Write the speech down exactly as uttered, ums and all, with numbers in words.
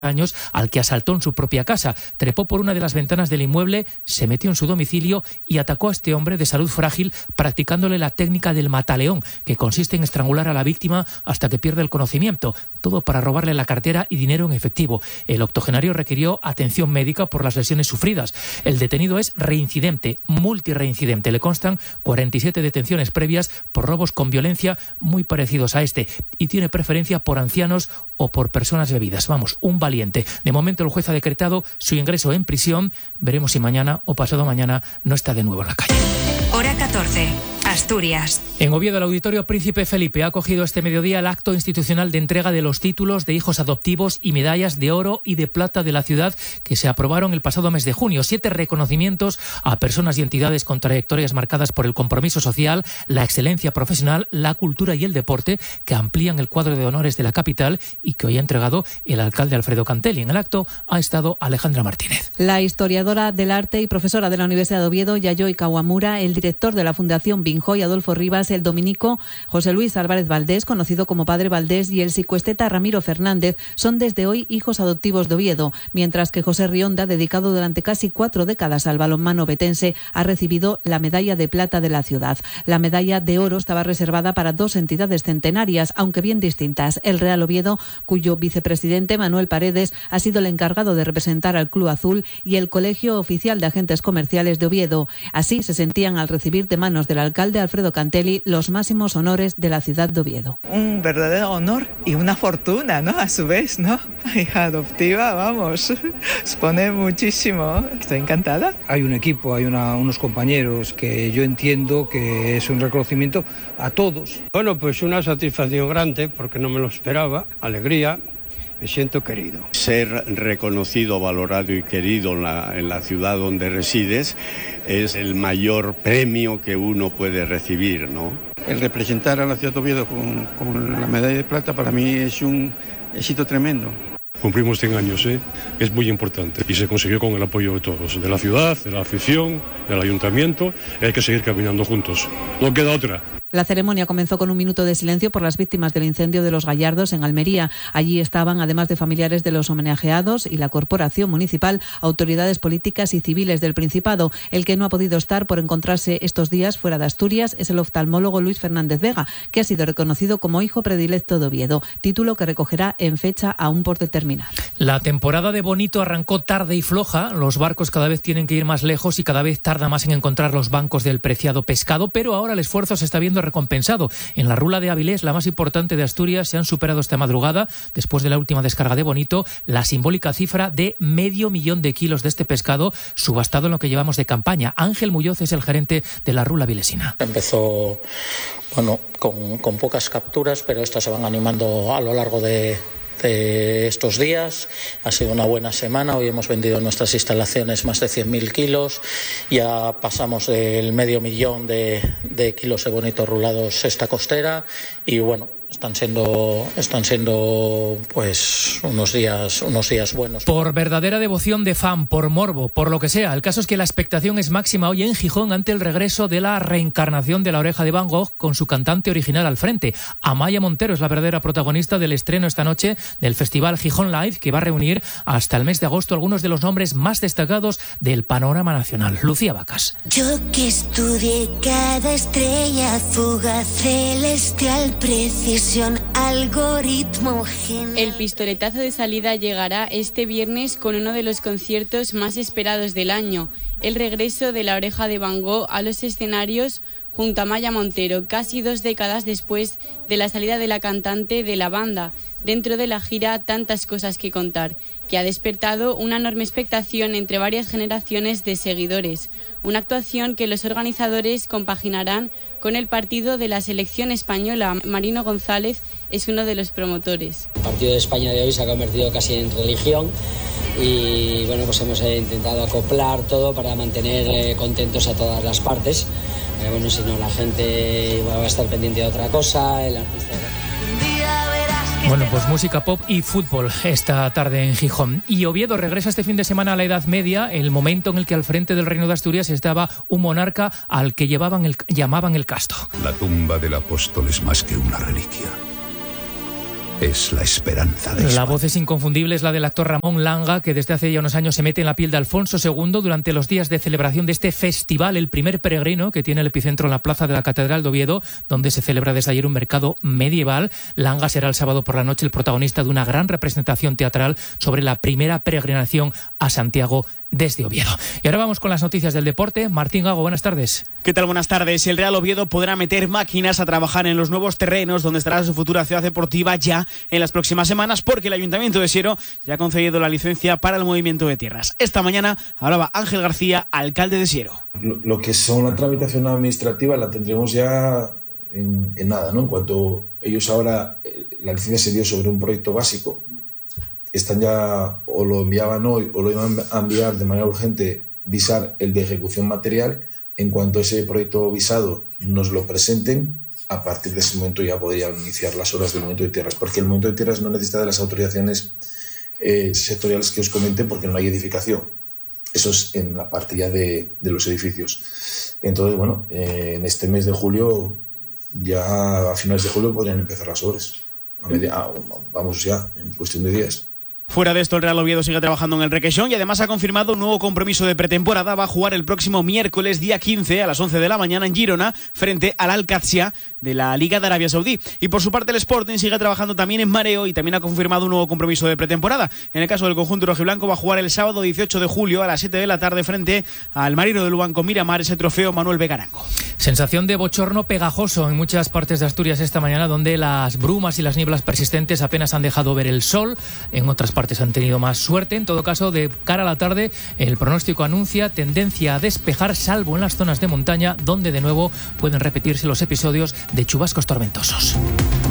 años al que asaltó en su propia casa, trepó por una de las ventanas del inmueble, se metió en su domicilio y atacó a este hombre de salud frágil practicándole la técnica del mataleón, que consiste en estrangular a la víctima hasta que pierde el conocimiento, todo para robarle la cartera y dinero en efectivo. El octogenario requirió atención médica por las lesiones sufridas. El detenido es reincidente, multireincidente. Le constan cuarenta y siete detenciones previas por robos con violencia muy parecidos a este y tiene preferencia por ancianos o por personas bebidas. Vamos, un valiente. De momento el juez ha decretado su ingreso en prisión. Veremos si mañana o pasado mañana no está de nuevo en la calle. Hora catorce. Asturias. En Oviedo, el Auditorio Príncipe Felipe ha acogido este mediodía el acto institucional de entrega de los títulos de hijos adoptivos y medallas de oro y de plata de la ciudad que se aprobaron el pasado mes de junio. Siete reconocimientos a personas y entidades con trayectorias marcadas por el compromiso social, la excelencia profesional, la cultura y el deporte, que amplían el cuadro de honores de la capital y que hoy ha entregado el alcalde Alfredo Cantelli. En el acto ha estado Alejandra Martínez. La historiadora del arte y profesora de la Universidad de Oviedo, Yayoi Kawamura, el director de la Fundación Binjoy, Adolfo Rivas, el dominico José Luis Álvarez Valdés, conocido como Padre Valdés, y el psicoesteta Ramiro Fernández son desde hoy hijos adoptivos de Oviedo, mientras que José Rionda, dedicado durante casi cuatro décadas al balonmano ovetense, ha recibido la medalla de plata de la ciudad. La medalla de oro estaba reservada para dos entidades centenarias, aunque bien distintas. El Real Oviedo, cuyo vicepresidente Manuel Paredes ha sido el encargado de representar al Club Azul, y el Colegio Oficial de Agentes Comerciales de Oviedo. Así se sentían al recibir de manos del alcalde Alfredo Cantelli los máximos honores de la ciudad de Oviedo. Un verdadero honor y una fortuna, ¿no? A su vez, ¿no? Hija adoptiva, vamos, expone muchísimo. Estoy encantada. Hay un equipo, hay una, unos compañeros que yo entiendo que es un reconocimiento a todos. Bueno, pues una satisfacción grande porque no me lo esperaba, alegría. Me siento querido. Ser reconocido, valorado y querido en la, en la ciudad donde resides es el mayor premio que uno puede recibir, ¿no? El representar a la ciudad de Oviedo con, con la medalla de plata para mí es un éxito tremendo. Cumplimos cien años, ¿eh? Es muy importante y se consiguió con el apoyo de todos, de la ciudad, de la afición, del ayuntamiento, y hay que seguir caminando juntos. No queda otra. La ceremonia comenzó con un minuto de silencio por las víctimas del incendio de Los Gallardos en Almería. Allí estaban, además de familiares de los homenajeados y la corporación municipal, autoridades políticas y civiles del Principado. El que no ha podido estar por encontrarse estos días fuera de Asturias es el oftalmólogo Luis Fernández Vega, que ha sido reconocido como hijo predilecto de Oviedo, título que recogerá en fecha aún por determinar. La temporada de bonito arrancó tarde y floja. Los barcos cada vez tienen que ir más lejos y cada vez tarda más en encontrar los bancos del preciado pescado, pero ahora el esfuerzo se está viendo recompensado. En la rula de Avilés, la más importante de Asturias, se han superado esta madrugada, después de la última descarga de bonito, la simbólica cifra de medio millón de kilos de este pescado, subastado en lo que llevamos de campaña. Ángel Muñoz es el gerente de la rula avilesina. Empezó, bueno, con, con pocas capturas, pero estas se van animando a lo largo de de estos días. Ha sido una buena semana. Hoy hemos vendido en nuestras instalaciones más de cien mil kilos. Ya pasamos del medio millón de, de kilos de bonito rulados esta costera y bueno, están siendo están siendo pues unos días unos días buenos. Por verdadera devoción de fan, por morbo, por lo que sea, el caso es que la expectación es máxima hoy en Gijón ante el regreso de la reencarnación de La Oreja de Van Gogh con su cantante original al frente. Amaya Montero es la verdadera protagonista del estreno esta noche del Festival Gijón Live, que va a reunir hasta el mes de agosto algunos de los nombres más destacados del panorama nacional. Lucía Vacas. Yo que estudié cada estrella fugaz celestial preciso. Algoritmo gen... El pistoletazo de salida llegará este viernes con uno de los conciertos más esperados del año, el regreso de La Oreja de Van Gogh a los escenarios junto a Amaya Montero, casi dos décadas después de la salida de la cantante de la banda. Dentro de la gira Tantas cosas que contar, que ha despertado una enorme expectación entre varias generaciones de seguidores. Una actuación que los organizadores compaginarán con el partido de la selección española. Marino González es uno de los promotores. El partido de España de hoy se ha convertido casi en religión y bueno, pues hemos intentado acoplar todo para mantener eh, contentos a todas las partes. Eh, bueno, si no la gente va a estar pendiente de otra cosa, el artista... Bueno, pues música pop y fútbol esta tarde en Gijón. Y Oviedo regresa este fin de semana a la Edad Media, el momento en el que al frente del Reino de Asturias estaba un monarca al que llevaban el, llamaban el Casto. La tumba del apóstol es más que una reliquia. es la esperanza de La España. voz es inconfundible, es la del actor Ramón Langa, que desde hace ya unos años se mete en la piel de Alfonso segundo durante los días de celebración de este festival, el primer peregrino, que tiene el epicentro en la plaza de la Catedral de Oviedo, donde se celebra desde ayer un mercado medieval. Langa será el sábado por la noche el protagonista de una gran representación teatral sobre la primera peregrinación a Santiago desde Oviedo. Y ahora vamos con las noticias del deporte. Martín Gago, buenas tardes. ¿Qué tal? Buenas tardes. El Real Oviedo podrá meter máquinas a trabajar en los nuevos terrenos donde estará su futura ciudad deportiva ya en las próximas semanas, porque el Ayuntamiento de Siero ya ha concedido la licencia para el movimiento de tierras. Esta mañana hablaba Ángel García, alcalde de Siero. Lo, lo que son la tramitación administrativa la tendremos ya en, en nada, ¿no? En cuanto ellos ahora, la licencia se dio sobre un proyecto básico, están ya, o lo enviaban hoy, o lo iban a enviar de manera urgente, visar el de ejecución material. En cuanto ese proyecto visado nos lo presenten, a partir de ese momento ya podrían iniciar las obras del movimiento de tierras, porque el movimiento de tierras no necesita de las autorizaciones eh, sectoriales que os comenté, porque no hay edificación. Eso es en la parte ya de, de los edificios. Entonces, bueno, eh, en este mes de julio, ya a finales de julio podrían empezar las obras. A media, a, vamos ya, en cuestión de días. Fuera de esto, el Real Oviedo sigue trabajando en el Requesón y además ha confirmado un nuevo compromiso de pretemporada. Va a jugar el próximo miércoles, día quince, a las once de la mañana en Girona, frente al Al-Qadsia de la Liga de Arabia Saudí. Y por su parte, el Sporting sigue trabajando también en mareo y también ha confirmado un nuevo compromiso de pretemporada. En el caso del conjunto rojiblanco, va a jugar el sábado dieciocho de julio a las siete de la tarde frente al Marino de Luán con Miramar, ese trofeo Manuel Begarango. Sensación de bochorno pegajoso en muchas partes de Asturias esta mañana, donde las brumas y las nieblas persistentes apenas han dejado ver el sol. En otras partes han tenido más suerte. En todo caso, de cara a la tarde, el pronóstico anuncia tendencia a despejar, salvo en las zonas de montaña, donde de nuevo pueden repetirse los episodios de chubascos tormentosos.